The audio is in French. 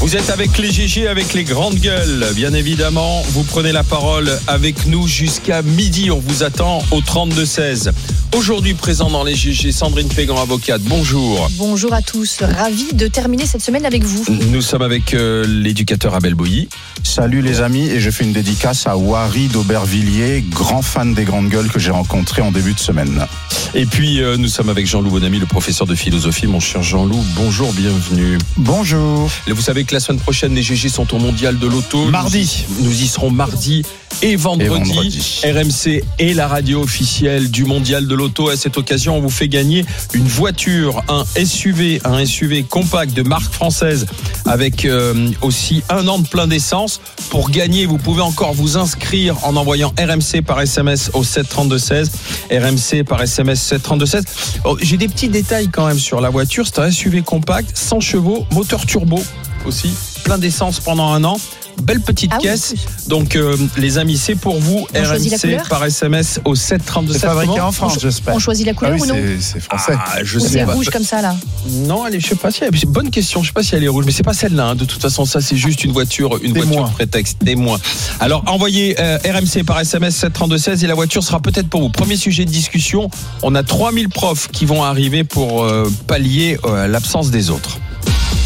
Vous êtes avec les GG, avec les grandes gueules. Bien évidemment, vous prenez la parole avec nous jusqu'à midi. On vous attend au 32-16. Aujourd'hui présent dans les GG, Sandrine Pégan, avocate. Bonjour. Bonjour à tous. Ravi de terminer cette semaine avec vous. Nous sommes avec l'éducateur Abel Bouilly. Salut les amis, et je fais une dédicace à Wary d'Aubervilliers, grand fan des grandes gueules que j'ai rencontré en début de semaine. Et puis nous sommes avec Jean-Loup Bonamy, le professeur de philosophie. Mon cher Jean-Loup, bonjour, bienvenue. Bonjour. Vous savez que la semaine prochaine, les GG sont au Mondial de l'Auto. Mardi. Nous y serons mardi et vendredi. RMC est la radio officielle du Mondial de l'Auto. À cette occasion, on vous fait gagner une voiture, un SUV compact de marque française avec aussi 1 an de plein d'essence. Pour gagner, vous pouvez encore vous inscrire en envoyant RMC par SMS au 732-16. RMC par SMS 732-16. J'ai des petits détails quand même sur la voiture. C'est un SUV compact, 100 chevaux, moteur turbo aussi, plein d'essence pendant 1 an. Belle petite caisse. Oui. Donc les amis, c'est pour vous. RMC par SMS au 732-16. C'est fabriqué en France, j'espère. On choisit la couleur ou non? C'est français. Je Ou sais c'est pas. rouge comme ça là? Non, je sais pas si c'est une bonne question. Je sais pas si elle est rouge, mais c'est pas celle-là. De toute façon, ça c'est juste une voiture prétexte. Témoin. Alors envoyez RMC par SMS 732-16 et la voiture sera peut-être pour vous. Premier sujet de discussion. On a 3000 profs qui vont arriver pour pallier l'absence des autres.